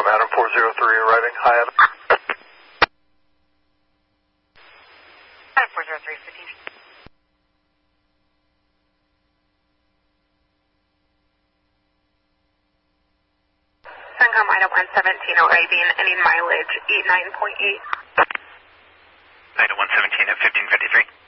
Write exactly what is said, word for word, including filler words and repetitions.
Adam four zero three arriving. Hi, Adam. Adam four zero three, fifteen. Suncom Ida one seventeen arriving, any mileage eighty-nine point eight. Ida one seventeen at fifteen fifty-three.